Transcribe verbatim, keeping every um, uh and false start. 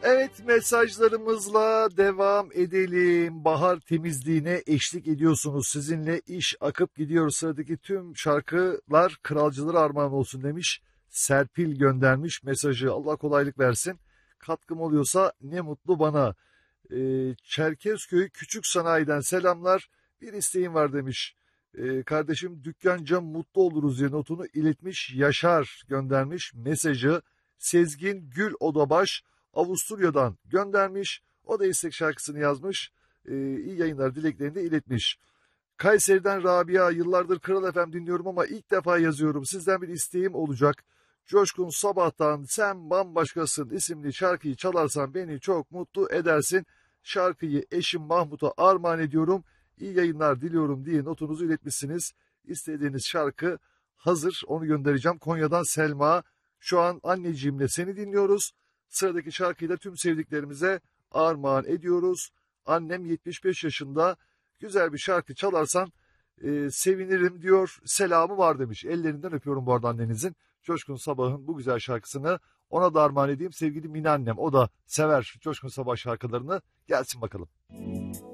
Evet, mesajlarımızla devam edelim. Bahar temizliğine eşlik ediyorsunuz. Sizinle iş akıp gidiyor. Sıradaki tüm şarkılar kralcılara armağan olsun demiş. Serpil göndermiş mesajı. Allah kolaylık versin. Katkım oluyorsa ne mutlu bana. Ee, Çerkezköy Küçük Sanayi'den selamlar. Bir isteğim var demiş. Ee, kardeşim dükkanca mutlu oluruz diye notunu iletmiş. Yaşar göndermiş mesajı. Sezgin Gül Odabaş Avusturya'dan göndermiş. O da istek şarkısını yazmış. Ee, iyi yayınlar dileklerini de iletmiş. Kayseri'den Rabia, yıllardır Kral F M dinliyorum ama ilk defa yazıyorum. Sizden bir isteğim olacak. Coşkun Sabah'tan Sen Bambaşkasın isimli şarkıyı çalarsan beni çok mutlu edersin. Şarkıyı eşim Mahmut'a armağan ediyorum. İyi yayınlar diliyorum diye notunuzu iletmişsiniz. İstediğiniz şarkı hazır. Onu göndereceğim. Konya'dan Selma. Şu an anneciğimle seni dinliyoruz. Sıradaki şarkıyı da tüm sevdiklerimize armağan ediyoruz. Annem yetmiş beş yaşında. Güzel bir şarkı çalarsan e, sevinirim diyor. Selamı var demiş. Ellerinden öpüyorum bu arada annenizin. Coşkun Sabah'ın bu güzel şarkısını ona da armağan edeyim. Sevgili Mine annem, o da sever Coşkun Sabah şarkılarını. Gelsin bakalım.